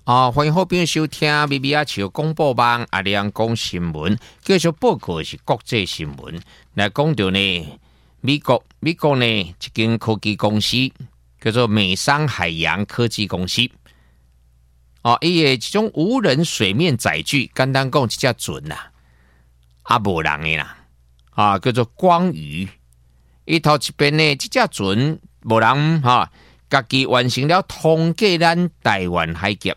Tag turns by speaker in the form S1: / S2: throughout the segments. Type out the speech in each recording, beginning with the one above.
S1: 欢迎好朋友收听咪咪啊笑广播网阿亮讲新闻，继续报告的是国际新闻。来讲到呢，美国呢一间科技公司叫做美商海洋科技公司。伊的这种无人水面载具，简单讲，这只船啦，无人的啦，叫做光鱼。伊头一边呢，这只船无人家己完成了通过咱台湾海峡。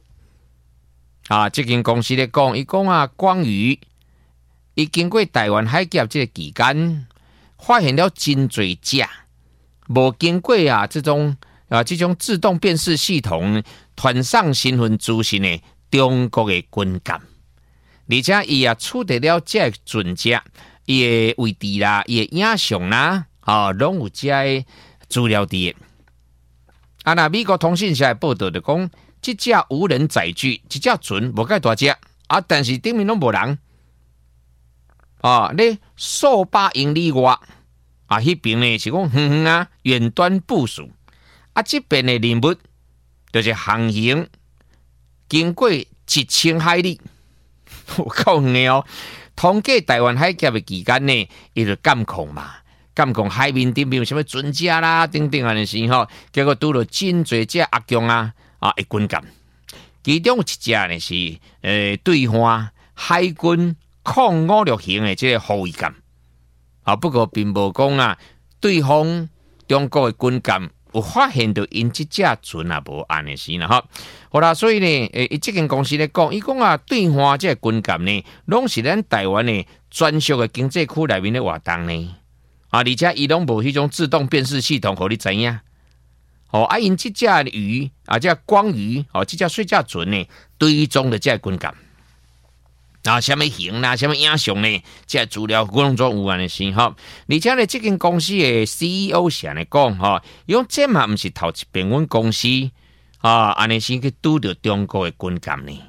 S1: 这间公司咧讲，伊讲光鱼，伊经过台湾海峡这个期间，发现了真侪只无经过这种自动辨识系统传上身份资讯的中国的军舰，而且伊也取得了这个船只伊的位置啦，伊的影像啦，拢有这个资料伫。那美国通讯社的报道就讲，这只无人载具，这只船无介大只但是顶面拢无人咧数百英里外迄边呢是讲远端部署这边的任务就是航行经过1000海里，有够远哦！通过台湾海峡的期间呢，伊就监控嘛。监控海面顶边有什么船只啦，等等的时候，结果拄到真侪只阿强的军舰，其中一只呢是对岸海军抗五六型的这个护卫舰不过并无讲对方中国的军舰有发现到因这只船无安的时啦好啦，所以呢，这间公司咧讲，伊讲对岸这个军舰呢，拢是咱台湾的专属的经济区内面的活动呢。而且伊拢无迄种自动辨识系统，互你知影。因这只鱼这光鱼这只水只船呢，追踪的这军舰什么型啦，什么影像呢？这资料拢总有安尼先而且呢，这间公司的 CEO 先来讲伊讲这嘛毋是头一遍，阮公司安尼先去拄着中国的军舰呢。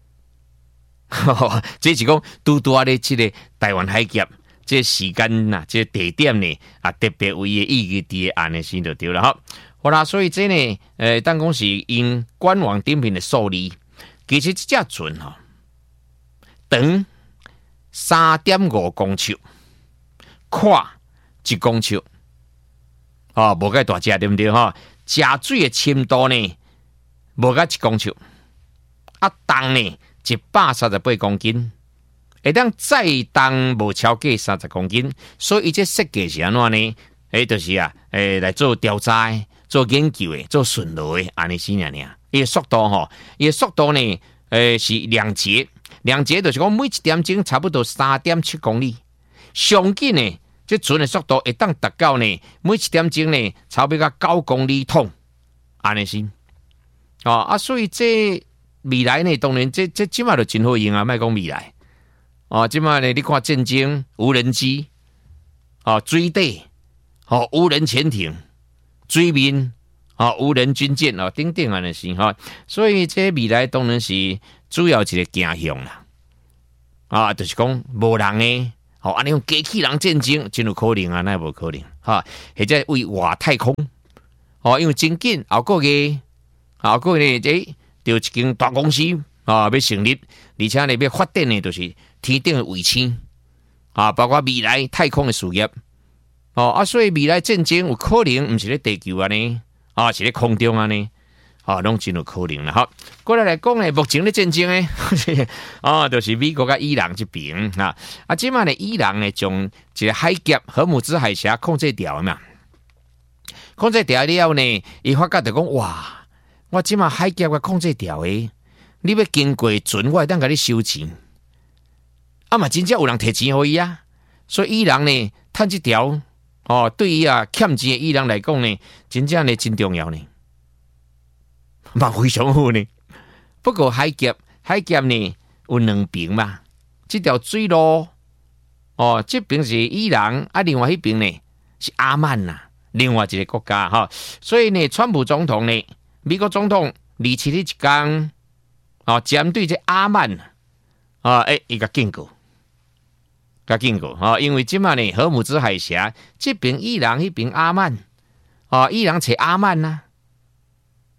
S1: 这是讲拄咧这个台湾海峡。这时间这地点呢特别为的意义伫安尼先就对了好啦，所以这呢当讲是因官网顶面的数字，其实这只船长3.5公尺，宽1公尺无介大只对不对食水的深度呢无介1公尺重呢138公斤。会当再重无超过30公斤，所以这设计是安怎呢？就是来做调查、做研究的、做巡逻的，安尼先尔。伊的速度呢，是2节，2节就是讲每1点钟差不多3.7公里。上紧呢，这船的速度会当达到呢，每1点钟呢，差不多9公里通，安尼先。所以这未来呢，当然这即马就真好用莫讲未来。现在呢，你看战争无人机水底无人潜艇，水面无人军舰等等安尼是所以这未来当然是主要一个走向啦就是讲无人的安尼用机器人战争真有可能那无可能或者为外太空因为真紧后个月这就一间大公司要成立，而且呢要发展的就是天顶的卫星包括未来太空的事业所以未来战争有可能毋是咧地球呢是咧空中呢拢真有可能啦过来讲呢，目前咧战争呢就是美国甲伊朗这边即马呢伊朗呢将一个海峡荷姆兹海峡控制掉嘛，控制掉了后呢，伊发觉就讲哇，我即马海峡我控制掉诶，你要经过船，我会当甲你收钱。嘛真正有人摕钱予伊所以伊朗呢，趁这条对于欠钱的伊朗来讲呢，真正呢真重要呢，嘛非常好呢。不过海峡呢有2边嘛，这条水路这边是伊朗另外一边呢是阿曼另外一个国家所以呢，川普总统呢，美国总统27日一天针对这阿曼伊甲警告。因为今嘛呢，荷姆兹海峡这边伊朗，那边阿曼伊朗找阿曼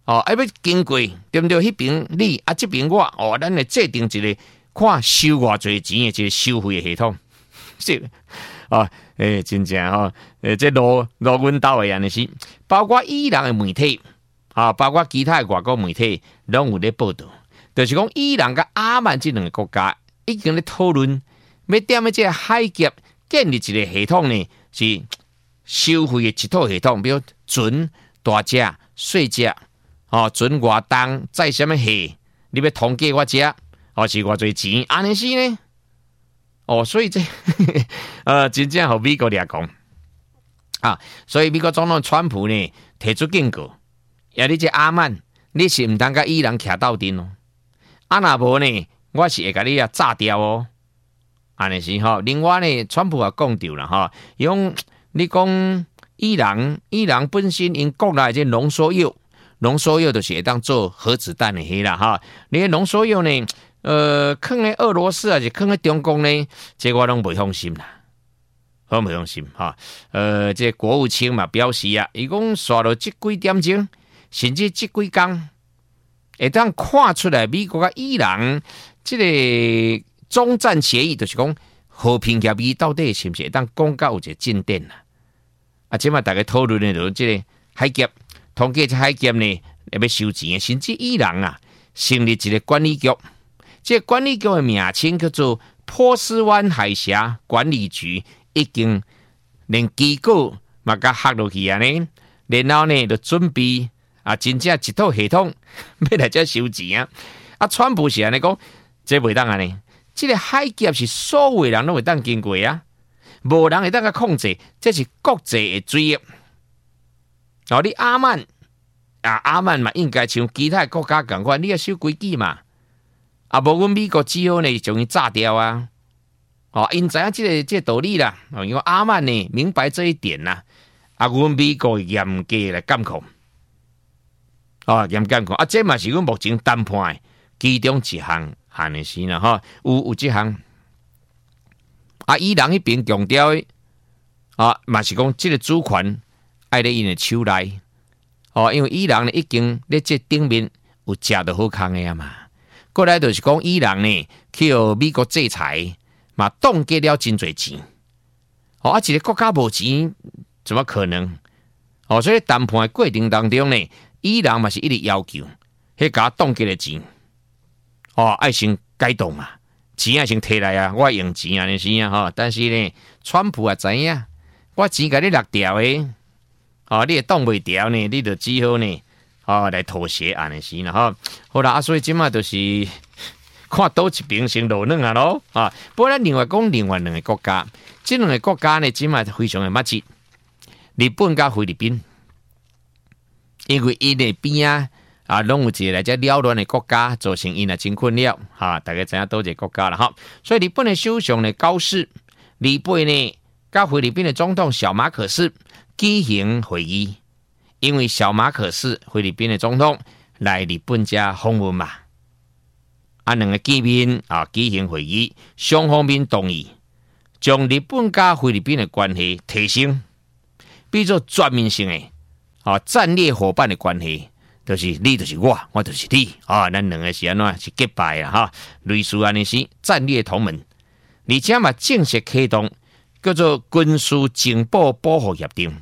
S1: 哦，要经过对不对？迄边你啊，这边我哦，咱来制定一个看收偌侪钱的一个收费的系统，是哦，真正吼，这落阮兜的安尼是，包括伊朗的媒体啊，包括其他的外国媒体，拢有咧报道，就是讲伊朗甲阿曼这两个国家已经咧讨论，要踮咧这个海峡建立一个系统呢，是收费的一套系统，比如船、大只、细只。哦，船偌重，载什么货？你要统计我遮，哦是偌侪钱？安尼是呢？哦，所以这真正互美国掠讲啊！所以美国总统川普呢提出警告，你这阿曼，你是唔通甲伊朗徛斗阵哦？啊若无呢，我是会甲你炸掉哦！安尼是吼。另外呢，川普也讲到了哈，用你讲伊朗本身因国内这浓缩铀。浓缩铀就是会当做核子弹的迄啦哈，你的浓缩铀呢，放在俄罗斯还是放在中国呢？这我拢袂放心啦，好袂放心哈。这国务卿嘛表示啊，伊讲刷了这几点钟，甚至这几天，会当看出来美国甲伊朗这个中战协议，就是讲和平协议到底是不是会当讲到有一个进展啦？啊，即嘛大家讨论的就是这个海峡。统计这海峡呢，要收钱，甚至伊朗啊，成立一个管理局。这个管理局的名称叫做波斯湾海峡管理局，已经连机构嘛甲合落去啊呢。然后呢，就准备啊，真正一套系统要来这收钱啊。啊，川普是安尼讲，这袂当安尼。这个海峡是所有人都会当经过啊，无人会当甲控制，这是国际的水域。哦，你阿曼嘛，应该像其他国家共款，你要守规矩嘛。啊，无阮美国只好呢将伊炸掉啊。哦，因知影这个道理啦。哦，因为阿曼呢明白这一点啦。啊，阮美国严格来监控。哦，严格监控。啊，这嘛是阮目前谈判的其中一项安尼是啦哈。有这项。啊，伊朗迄边强调的啊，嘛是讲这个主权。爱咧因的手内，哦，因为伊朗呢已经咧这顶面有食到好康的啊嘛。过来就是讲伊朗呢去互美国制裁，嘛冻结了真侪钱。哦，啊一个国家无钱，怎么可能？哦，所以谈判的过程当中呢，伊朗嘛是一直要求，迄甲冻结的钱，哦，爱先改动嘛，钱爱先摕来啊，我用钱啊，尼是啊哈。但是呢，川普也知影，我钱甲你落掉的。哦，你也挡袂掉呢，你就只好呢，来妥协安尼是啦哈。好啦，所以即马就是看倒一边先落软啊咯啊。不过咱另外讲另外两个国家，这两个国家呢，即马非常的密切，日本甲菲律宾，因为因的边啊，拢有一个来遮扰乱的国家，造成因啊真困扰哈。大家知影倒一个国家啦哈。所以日本的首相呢高市，日本呢甲菲律宾的总统小马可斯。举行会议，因为小马可斯菲律宾的总统来日本家访问嘛，啊，两个见面啊，举行会议，双方面同意将日本加菲律宾的关系提升，比作全面性的啊战略伙伴的关系，就是你就是我，我就是你啊，咱两个是安怎是结拜啦哈，类似安尼是战略同盟，而且嘛正式启动。叫做军事情报保护协定，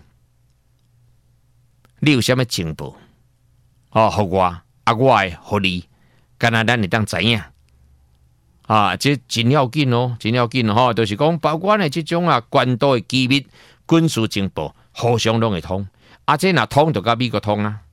S1: 你有啥物情报？哦，互我啊，我会互你，敢若咱会当知影啊，这真要紧哦，真要紧哦，就是讲包括呢这种啊关岛的机密、军事情报，互相拢会通，啊，这若通就甲美国通啊，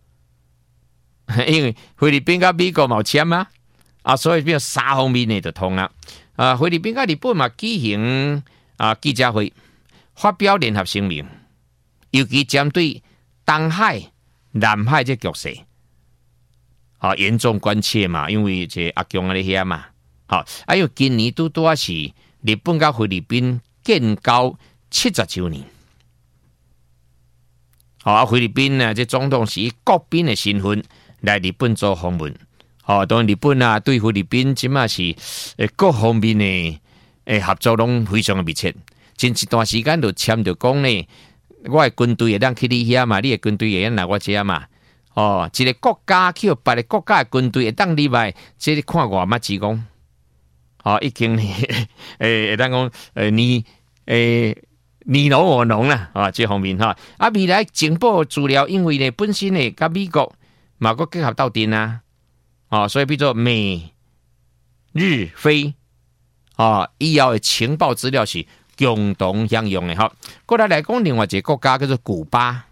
S1: 因为菲律宾甲美国冇签啊，啊，所以变三方面呢就通啦，啊，菲律宾甲日本嘛举行。啊！记者会发表联合声明，尤其针对东海、南海这局势，啊，严重关切嘛，因为这阿强啊咧遐嘛，好，还有今年拄啊是日本甲菲律宾建交70周年，好啊，菲律宾呢，这总统是以国宾的身份来日本做访问，好，当然日本啊对菲律宾即嘛是各方面的。合作拢非常的密切，前一段时间就签着讲呢，我的军队会当去你遐嘛，你的军队会当来我遮嘛， 一个国家去别个国家的军队会当入来，这你看我嘛只讲，已经会当讲你侬我侬啦，这方面哈。未来情报资料，因为呢本身呢甲美国嘛个结合到阵啊，所以比如说美日菲以后的情报资料是共同享用的哈。过来讲另外一个国家叫做古巴。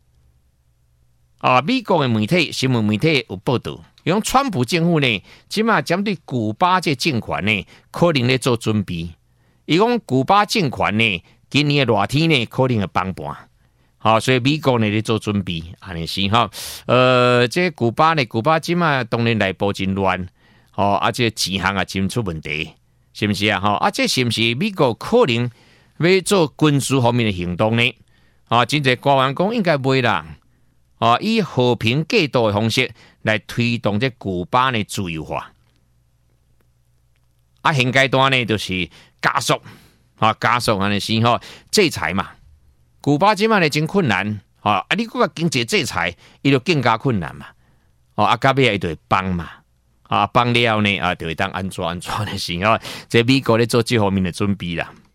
S1: 美国的媒体、新闻媒体有报道，用川普政府呢，即马针对古巴这政权呢，可能咧做准备。伊讲古巴政权呢，今年的热天呢，可能会崩盘。所以美国呢咧做准备，安尼是哈。这古巴即马当然内部真乱，这钱项也真出问题，是不是啊？这是不是美国可能要做军事方面的行动呢？真侪官员讲应该袂啦。以和平过渡的方式来推动这古巴的自由化。现阶段呢，就是加速安尼是制裁嘛。古巴即摆呢真困难，你个经济制裁，伊就更加困难嘛。到尾伊就会崩嘛。崩了呢，就会当安怎的是这美国咧做这方面的准备啦。